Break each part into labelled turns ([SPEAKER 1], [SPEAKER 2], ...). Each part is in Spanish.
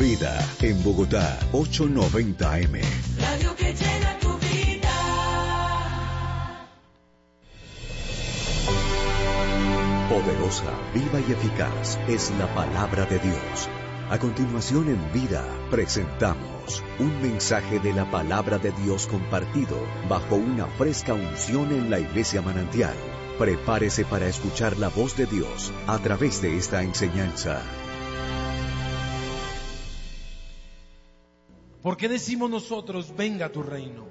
[SPEAKER 1] Vida en Bogotá, 890 AM.
[SPEAKER 2] Radio que llena tu vida.
[SPEAKER 1] Poderosa, viva y eficaz es la palabra de Dios. A continuación en Vida presentamos un mensaje de la palabra de Dios compartido bajo una fresca unción en la Iglesia Manantial. Prepárese para escuchar la voz de Dios a través de esta enseñanza.
[SPEAKER 3] ¿Por qué decimos nosotros, venga tu reino?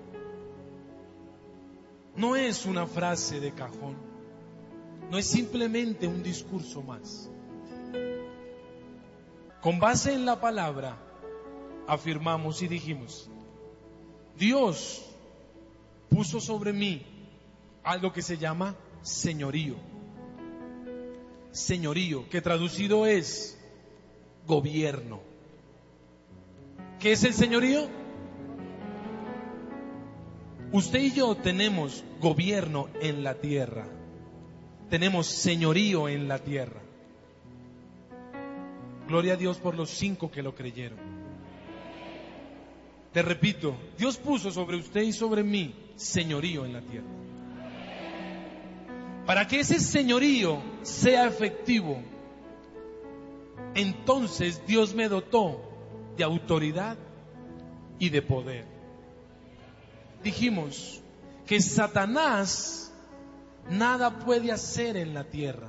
[SPEAKER 3] No es una frase de cajón, no es simplemente un discurso más. Con base en la palabra, afirmamos y dijimos, Dios puso sobre mí algo que se llama señorío. Señorío, que traducido es gobierno. ¿Qué es el señorío? Usted y yo tenemos gobierno en la tierra. Tenemos señorío en la tierra. Gloria a Dios por los 5 que lo creyeron. Te repito, Dios puso sobre usted y sobre mí señorío en la tierra. Para que ese señorío sea efectivo, entonces Dios me dotó de autoridad y de poder. Dijimos que Satanás nada puede hacer en la tierra.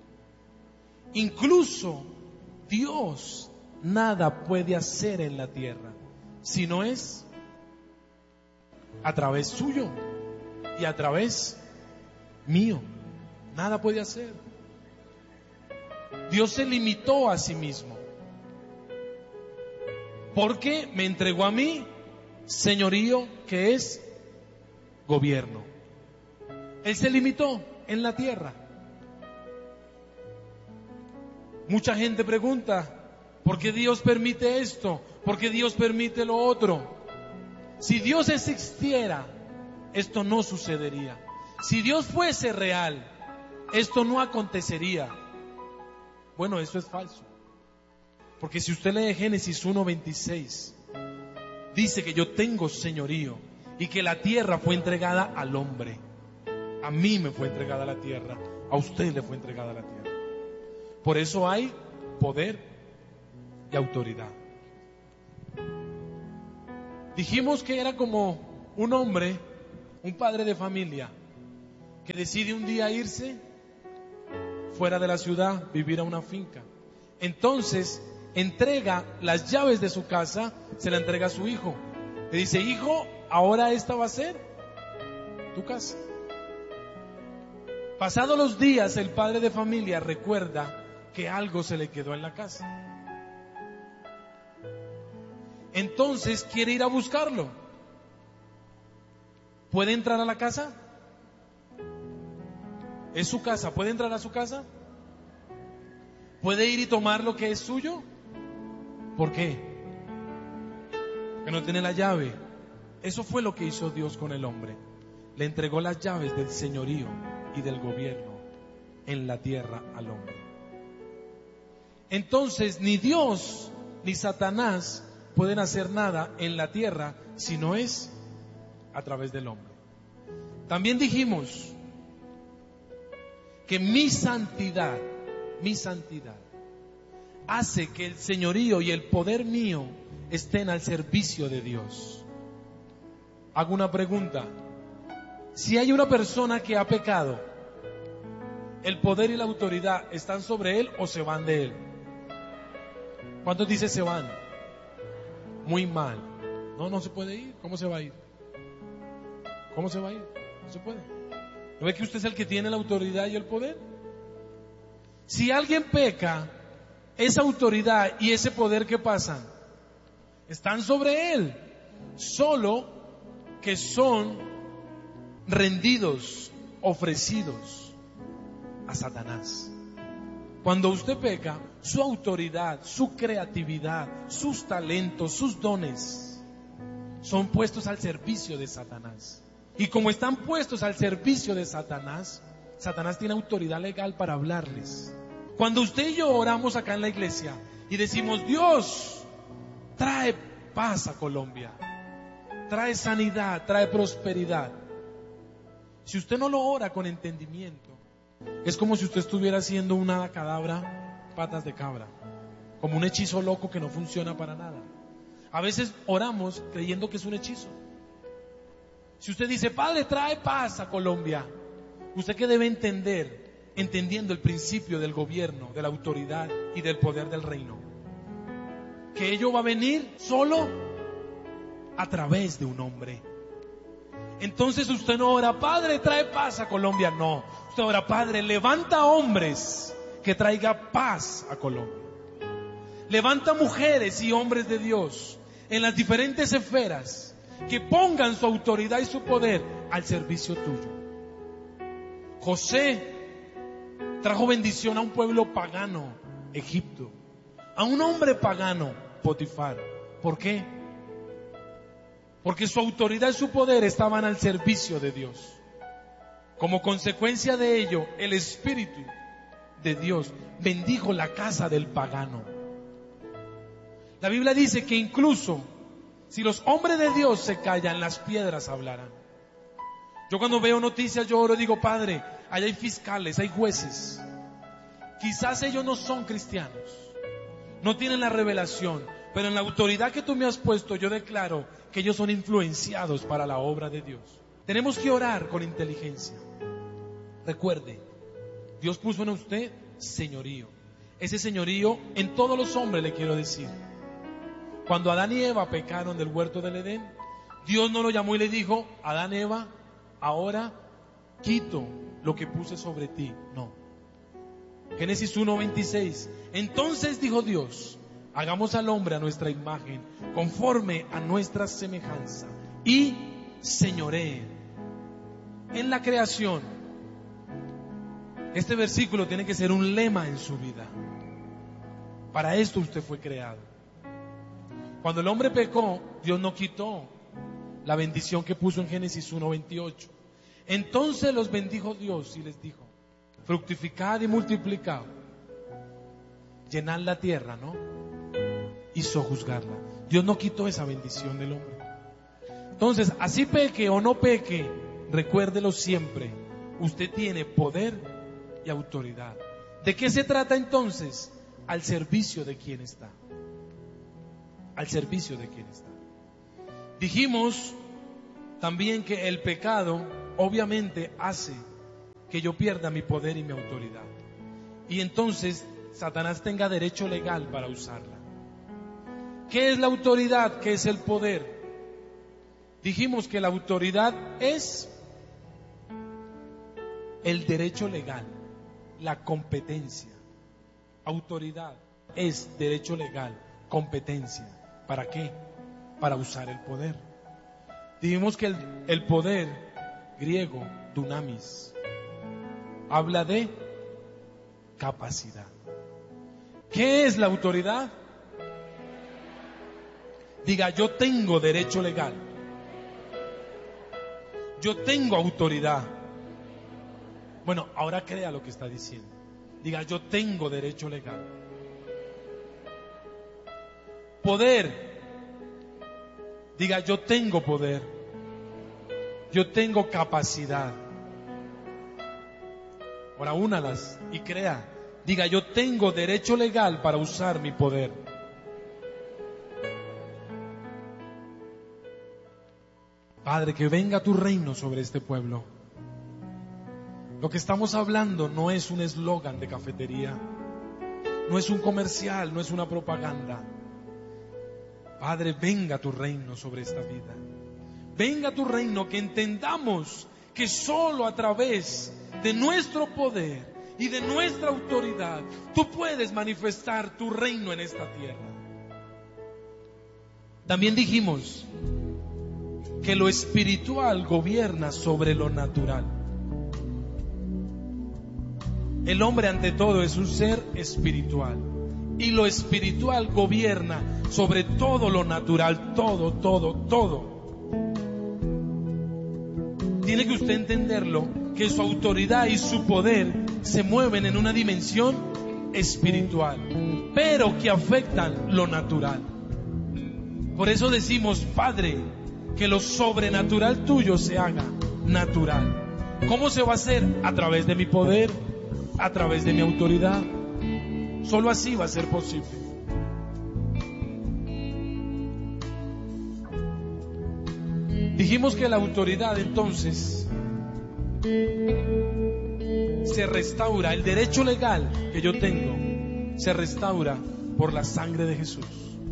[SPEAKER 3] Incluso Dios nada puede hacer en la tierra, si no es a través suyo y a través mío. Nada puede hacer. Dios se limitó a sí mismo, porque me entregó a mí señorío, que es gobierno. Él se limitó en la tierra. Mucha gente pregunta, ¿por qué Dios permite esto? ¿Por qué Dios permite lo otro? Si Dios existiera, esto no sucedería. Si Dios fuese real, esto no acontecería. Bueno, eso es falso. Porque si usted lee Génesis 1:26, dice que yo tengo señorío y que la tierra fue entregada al hombre. A mí me fue entregada la tierra, a usted le fue entregada la tierra. Por eso hay poder y autoridad. Dijimos que era como un hombre, un padre de familia, que decide un día irse fuera de la ciudad, vivir a una finca. Entonces entrega las llaves de su casa, se la entrega a su hijo. Le dice, hijo, ahora esta va a ser tu casa. Pasados los días, el padre de familia recuerda que algo se le quedó en la casa. Entonces quiere ir a buscarlo. ¿Puede entrar a la casa? ¿Es su casa? ¿Puede entrar a su casa? ¿Puede ir y tomar lo que es suyo? ¿Por qué? Porque no tiene la llave. Eso fue lo que hizo Dios con el hombre. Le entregó las llaves del señorío y del gobierno en la tierra al hombre. Entonces ni Dios ni Satanás pueden hacer nada en la tierra si no es a través del hombre. También dijimos que mi santidad hace que el señorío y el poder mío estén al servicio de Dios. Hago una pregunta. Si hay una persona que ha pecado, ¿el poder y la autoridad están sobre él o se van de él? ¿Cuántos dicen se van? Muy mal. No se puede ir. ¿Cómo se va a ir? ¿Cómo se va a ir? No se puede. ¿No ve que usted es el que tiene la autoridad y el poder? Si alguien peca, esa autoridad y ese poder, ¿qué pasan? Están sobre él, solo que son rendidos, ofrecidos a Satanás. Cuando usted peca, su autoridad, su creatividad, sus talentos, sus dones son puestos al servicio de Satanás. Y como están puestos al servicio de Satanás, Satanás tiene autoridad legal para hablarles. Cuando usted y yo oramos acá en la iglesia y decimos, Dios, trae paz a Colombia, trae sanidad, trae prosperidad. Si usted no lo ora con entendimiento, es como si usted estuviera haciendo una cadabra, patas de cabra, como un hechizo loco que no funciona para nada. A veces oramos creyendo que es un hechizo. Si usted dice, Padre, trae paz a Colombia, usted que debe entender, entendiendo el principio del gobierno, de la autoridad y del poder del reino, que ello va a venir solo a través de un hombre. Entonces usted no ora, Padre, trae paz a Colombia. No, usted ora, Padre, levanta hombres que traiga paz a Colombia. Levanta mujeres y hombres de Dios en las diferentes esferas que pongan su autoridad y su poder al servicio tuyo. José trajo bendición a un pueblo pagano, Egipto, a un hombre pagano, Potifar. ¿Por qué? Porque su autoridad y su poder estaban al servicio de Dios. Como consecuencia de ello, el Espíritu de Dios bendijo la casa del pagano. La Biblia dice que incluso si los hombres de Dios se callan, las piedras hablarán. Yo cuando veo noticias yo oro y digo, Padre, allá hay fiscales, hay jueces. Quizás ellos no son cristianos, no tienen la revelación, pero en la autoridad que tú me has puesto yo declaro que ellos son influenciados para la obra de Dios. Tenemos que orar con inteligencia. Recuerde, Dios puso en usted señorío. Ese señorío en todos los hombres, le quiero decir. Cuando Adán y Eva pecaron del huerto del Edén, Dios no lo llamó y le dijo, Adán, Eva, ahora quito lo que puse sobre ti. No. Génesis 1:26. Entonces dijo Dios, hagamos al hombre a nuestra imagen, conforme a nuestra semejanza, y señoree en la creación. Este versículo tiene que ser un lema en su vida. Para esto usted fue creado. Cuando el hombre pecó, Dios no quitó la bendición que puso en Génesis 1:28. Entonces los bendijo Dios y les dijo, fructificad y multiplicaos, llenad la tierra, ¿no? Y sojuzgarla. Dios no quitó esa bendición del hombre. Entonces, así peque o no peque, recuérdelo siempre, usted tiene poder y autoridad. ¿De qué se trata entonces? Al servicio de quien está. Al servicio de quien está. Dijimos también que el pecado obviamente hace que yo pierda mi poder y mi autoridad. Y entonces Satanás tenga derecho legal para usarla. ¿Qué es la autoridad? ¿Qué es el poder? Dijimos que la autoridad es el derecho legal, la competencia. Autoridad es derecho legal, competencia. ¿Para qué? Para usar el poder. Dijimos que el poder griego, dunamis, habla de capacidad. ¿Qué es la autoridad? Diga, yo tengo derecho legal. Yo tengo autoridad. Bueno, ahora crea lo que está diciendo. Diga, yo tengo derecho legal. Poder. Diga, yo tengo poder. Yo tengo capacidad. Ahora únalas y crea. Diga, yo tengo derecho legal para usar mi poder. Padre, que venga tu reino sobre este pueblo. Lo que estamos hablando no es un eslogan de cafetería, no es un comercial, no es una propaganda. Padre, venga tu reino sobre esta vida. Venga tu reino, que entendamos que solo a través de nuestro poder y de nuestra autoridad tú puedes manifestar tu reino en esta tierra. También dijimos que lo espiritual gobierna sobre lo natural. El hombre ante todo es un ser espiritual y lo espiritual gobierna sobre todo lo natural, todo. Tiene que usted entenderlo, que su autoridad y su poder se mueven en una dimensión espiritual, pero que afectan lo natural. Por eso decimos, Padre, que lo sobrenatural tuyo se haga natural. ¿Cómo se va a hacer? A través de mi poder, a través de mi autoridad. Solo así va a ser posible. Dijimos que la autoridad entonces se restaura, el derecho legal que yo tengo se restaura por la sangre de Jesús.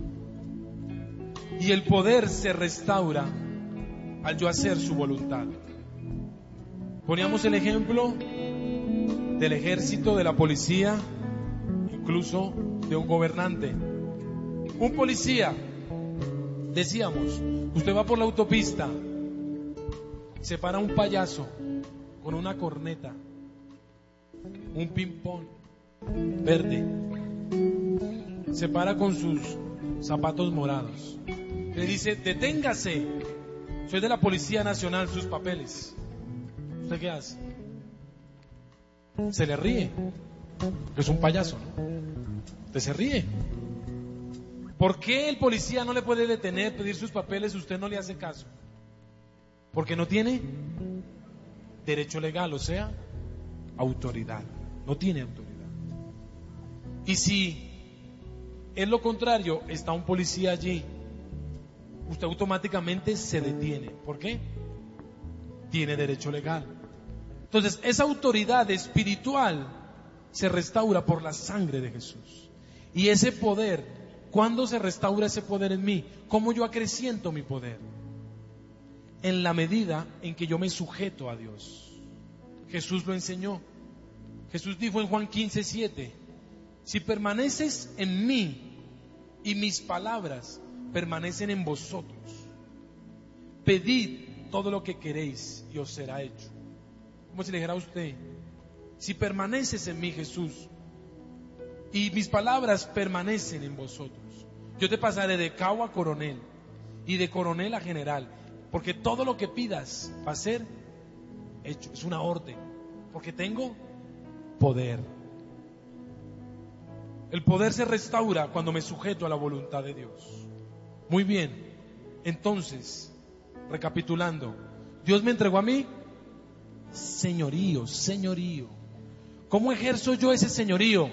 [SPEAKER 3] Y el poder se restaura al yo hacer su voluntad. Poníamos el ejemplo del ejército, de la policía, incluso de un gobernante. Un policía, decíamos, usted va por la autopista, se para un payaso con una corneta, un ping-pong verde, se para con sus zapatos morados, le dice, deténgase, soy de la Policía Nacional, sus papeles. ¿Usted qué hace? Se le ríe, que es un payaso, ¿no? Usted se ríe. ¿Por qué el policía no le puede detener, pedir sus papeles, usted no le hace caso? Porque no tiene derecho legal, o sea, autoridad. No tiene autoridad. Y si es lo contrario, está un policía allí, usted automáticamente se detiene. ¿Por qué? Tiene derecho legal. Entonces, esa autoridad espiritual se restaura por la sangre de Jesús. Y ese poder, ¿cuándo se restaura ese poder en mí? ¿Cómo yo acreciento mi poder? En la medida en que yo me sujeto a Dios. Jesús lo enseñó. Jesús dijo en Juan 15:7, si permaneces en mí y mis palabras permanecen en vosotros, pedid todo lo que queréis y os será hecho. Como si le dijera a usted, si permaneces en mí, Jesús, y mis palabras permanecen en vosotros, yo te pasaré de cabo a coronel y de coronel a general, porque todo lo que pidas va a ser hecho. Es una orden, porque tengo poder. El poder se restaura cuando me sujeto a la voluntad de Dios. Muy bien, entonces, recapitulando, Dios me entregó a mí señorío, señorío. ¿Cómo ejerzo yo ese señorío?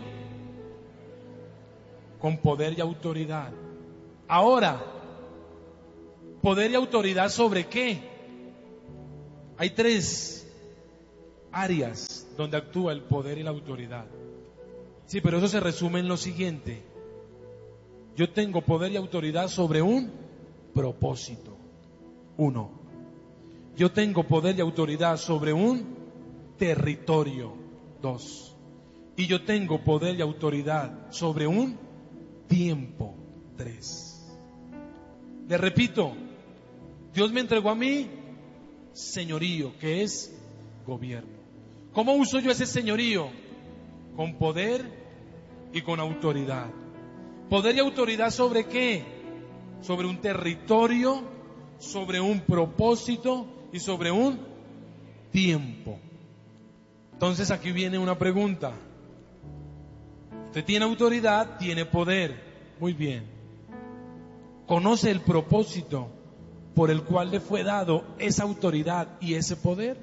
[SPEAKER 3] Con poder y autoridad. Ahora, poder y autoridad ¿sobre qué? Hay 3 áreas donde actúa el poder y la autoridad. Sí, pero eso se resume en lo siguiente. Yo tengo poder y autoridad sobre un propósito. 1. Yo tengo poder y autoridad sobre un territorio. 2. Y yo tengo poder y autoridad sobre un tiempo. 3. Le repito, Dios me entregó a mí señorío, que es gobierno. ¿Cómo uso yo ese señorío? Con poder y con autoridad. ¿Poder y autoridad sobre qué? Sobre un territorio, sobre un propósito y sobre un tiempo. Entonces aquí viene una pregunta. Usted tiene autoridad, tiene poder. Muy bien. ¿Conoce el propósito por el cual le fue dado esa autoridad y ese poder?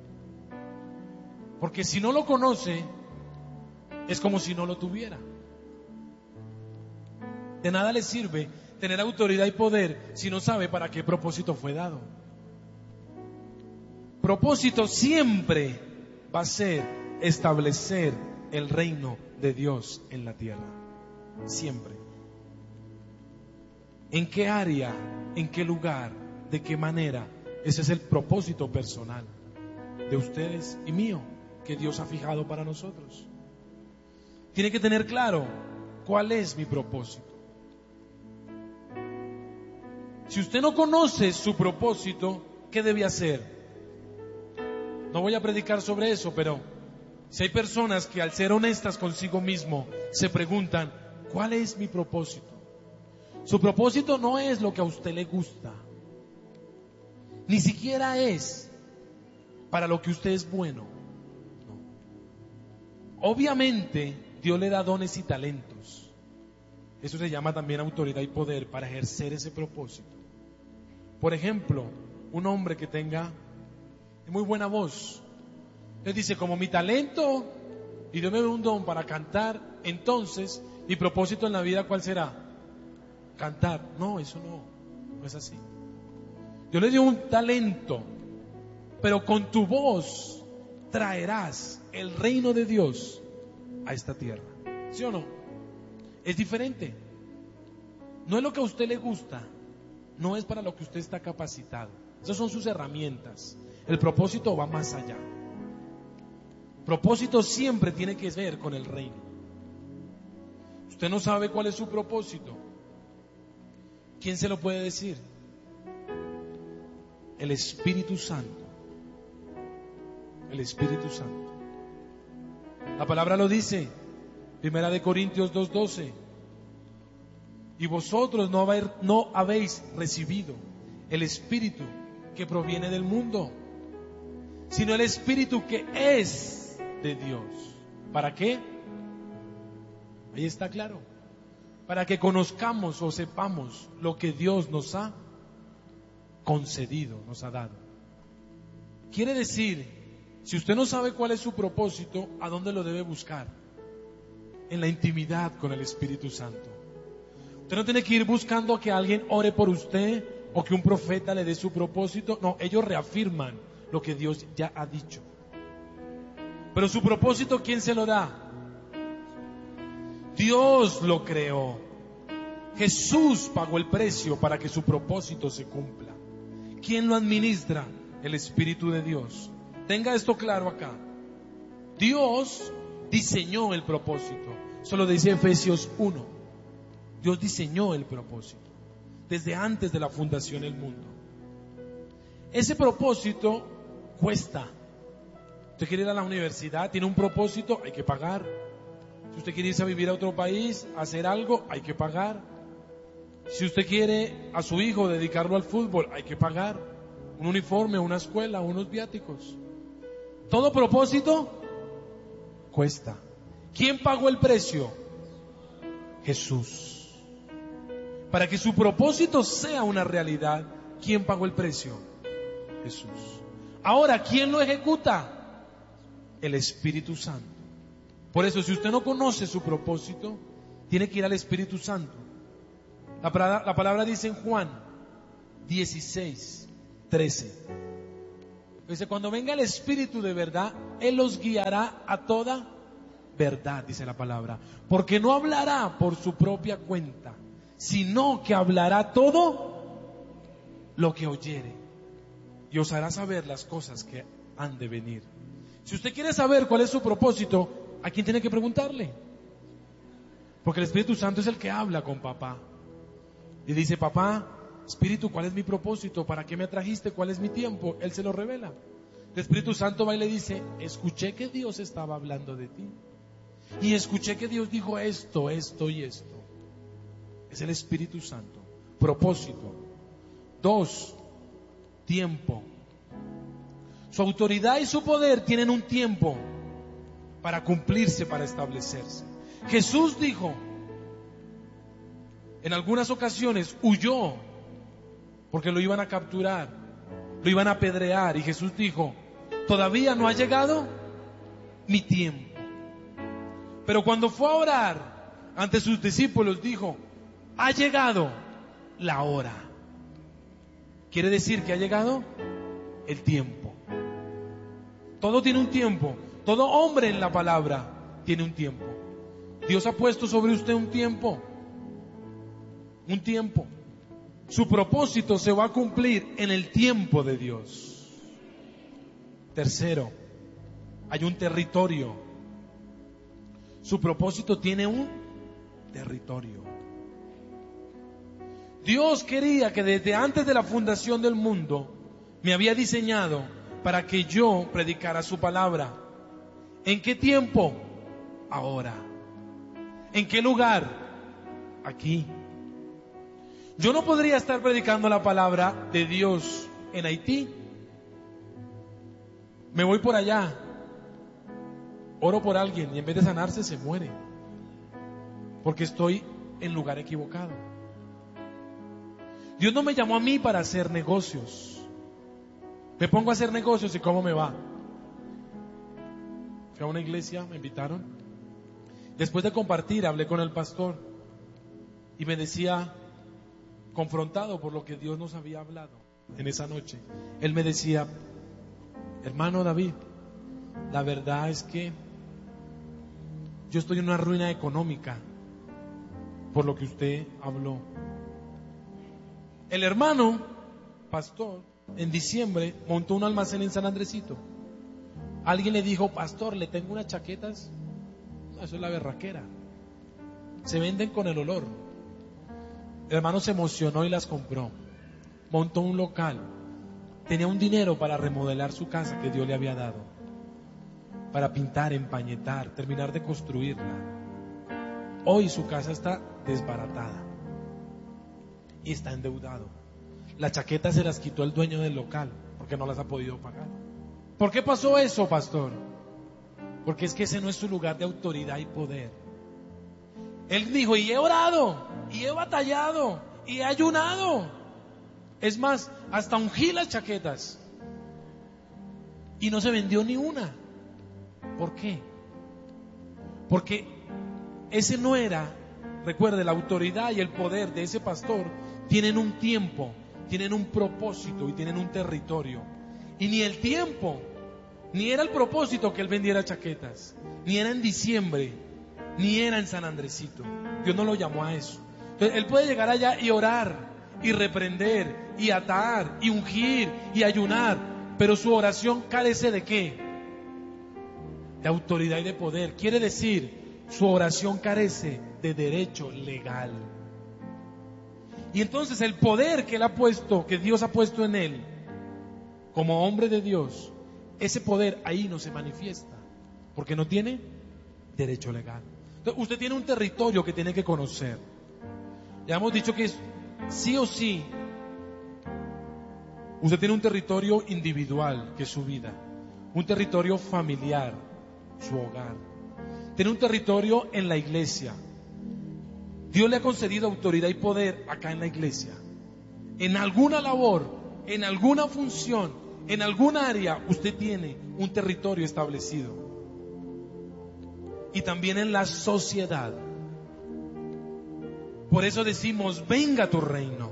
[SPEAKER 3] Porque si no lo conoce, es como si no lo tuviera. De nada le sirve tener autoridad y poder si no sabe para qué propósito fue dado. Propósito siempre va a ser establecer el reino de Dios en la tierra. Siempre. ¿En qué área? ¿En qué lugar? ¿De qué manera? Ese es el propósito personal de ustedes y mío que Dios ha fijado para nosotros. Tiene que tener claro cuál es mi propósito. Si usted no conoce su propósito, ¿qué debe hacer? No voy a predicar sobre eso, pero si hay personas que al ser honestas consigo mismo se preguntan, ¿cuál es mi propósito? Su propósito no es lo que a usted le gusta, ni siquiera es para lo que usted es bueno. No. Obviamente Dios le da dones y talentos, Eso se llama también autoridad y poder para ejercer ese propósito. Por ejemplo, un hombre que tenga muy buena voz. Él dice, como mi talento y Dios me dio un don para cantar, entonces mi propósito en la vida, ¿cuál será? Cantar. No, eso no es así. Dios le dio un talento, pero con tu voz traerás el reino de Dios a esta tierra. ¿Sí o no? Es diferente. No es lo que a usted le gusta, no es para lo que usted está capacitado. Esas son sus herramientas. El propósito va más allá. Propósito siempre tiene que ver con el reino. Usted no sabe cuál es su propósito. ¿Quién se lo puede decir? El Espíritu Santo. El Espíritu Santo. La palabra lo dice, 1 Corintios 2:12. Y vosotros no habéis recibido el Espíritu que proviene del mundo, sino el Espíritu que es de Dios. ¿Para qué? Ahí está claro. Para que conozcamos o sepamos lo que Dios nos ha concedido, nos ha dado. Quiere decir, si usted no sabe cuál es su propósito, ¿a dónde lo debe buscar? En la intimidad con el Espíritu Santo. Usted no tiene que ir buscando a que alguien ore por usted o que un profeta le dé su propósito. No, ellos reafirman lo que Dios ya ha dicho. Pero su propósito, ¿quién se lo da? Dios lo creó. Jesús pagó el precio para que su propósito se cumpla. ¿Quién lo administra? El Espíritu de Dios. Tenga esto claro acá. Dios diseñó el propósito. Eso lo dice Efesios 1. Dios diseñó el propósito desde antes de la fundación del mundo. Ese propósito cuesta. Usted quiere ir a la universidad, tiene un propósito, hay que pagar. Si usted quiere irse a vivir a otro país, hacer algo, hay que pagar. Si usted quiere a su hijo dedicarlo al fútbol, hay que pagar. Un uniforme, una escuela, unos viáticos. Todo propósito cuesta. ¿Quién pagó el precio? Jesús. Para que su propósito sea una realidad, ¿quién pagó el precio? Jesús. Ahora, ¿quién lo ejecuta? El Espíritu Santo. Por eso, si usted no conoce su propósito, tiene que ir al Espíritu Santo. La palabra dice en Juan 16:13. Dice, cuando venga el Espíritu de verdad, Él los guiará a toda verdad, dice la palabra. Porque no hablará por su propia cuenta, sino que hablará todo lo que oyere y os hará saber las cosas que han de venir. Si usted quiere saber cuál es su propósito, ¿a quién tiene que preguntarle? Porque el Espíritu Santo es el que habla con papá y dice, papá, Espíritu, ¿cuál es mi propósito? ¿Para qué me trajiste? ¿Cuál es mi tiempo? Él se lo revela. El Espíritu Santo va y le dice, escuché que Dios estaba hablando de ti y escuché que Dios dijo esto, esto y esto. Es el Espíritu Santo. Propósito. 2, tiempo. Su autoridad y su poder tienen un tiempo para cumplirse, para establecerse. Jesús dijo, en algunas ocasiones huyó porque lo iban a capturar, lo iban a apedrear, y Jesús dijo, todavía no ha llegado mi tiempo. Pero cuando fue a orar ante sus discípulos dijo, ha llegado la hora. Quiere decir que ha llegado el tiempo. Todo tiene un tiempo. Todo hombre en la palabra tiene un tiempo. Dios ha puesto sobre usted un tiempo. Un tiempo. Su propósito se va a cumplir en el tiempo de Dios. Tercero, hay un territorio. Su propósito tiene un territorio. Dios quería que desde antes de la fundación del mundo me había diseñado para que yo predicara su palabra. ¿En qué tiempo? Ahora. ¿En qué lugar? Aquí. Yo no podría estar predicando la palabra de Dios en Haití. Me voy por allá, oro por alguien y en vez de sanarse se muere. Porque estoy en lugar equivocado. Dios no me llamó a mí para hacer negocios. Me pongo a hacer negocios y ¿cómo me va? Fui a una iglesia, me invitaron. Después de compartir, hablé con el pastor y me decía, confrontado por lo que Dios nos había hablado en esa noche, él me decía, hermano David, la verdad es que yo estoy en una ruina económica por lo que usted habló. El hermano pastor en diciembre montó un almacén en San Andresito. Alguien le dijo, pastor, le tengo unas chaquetas. No, eso es la berraquera. Se venden con el olor. El hermano se emocionó y las compró. Montó un local. Tenía un dinero para remodelar su casa que Dios le había dado. Para pintar, empañetar, terminar de construirla. Hoy su casa está desbaratada. Y está endeudado. Las chaquetas se las quitó el dueño del local porque no las ha podido pagar. ¿Por qué pasó eso, pastor? Porque es que ese no es su lugar de autoridad y poder. Él dijo, y he orado, y he batallado, y he ayunado. Es más, hasta ungí las chaquetas. Y no se vendió ni una. ¿Por qué? Porque ese no era, recuerde, la autoridad y el poder de ese pastor tienen un tiempo, tienen un propósito y tienen un territorio. Y ni el tiempo, ni era el propósito que él vendiera chaquetas, ni era en diciembre, ni era en San Andresito. Dios no lo llamó a eso. Entonces, él puede llegar allá y orar, y reprender, y atar, y ungir, y ayunar, pero su oración carece ¿de qué? De autoridad y de poder. Quiere decir, su oración carece de derecho legal. Y entonces el poder que él ha puesto, que Dios ha puesto en él, como hombre de Dios, ese poder ahí no se manifiesta, porque no tiene derecho legal. Entonces, usted tiene un territorio que tiene que conocer. Ya hemos dicho que es sí o sí. Usted tiene un territorio individual, que es su vida. Un territorio familiar, su hogar. Tiene un territorio en la iglesia. Dios le ha concedido autoridad y poder acá en la iglesia. En alguna labor, en alguna función, en alguna área, usted tiene un territorio establecido. Y también en la sociedad. Por eso decimos, venga tu reino.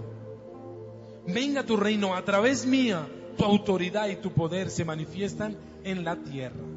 [SPEAKER 3] A través mía, tu autoridad y tu poder se manifiestan en la tierra.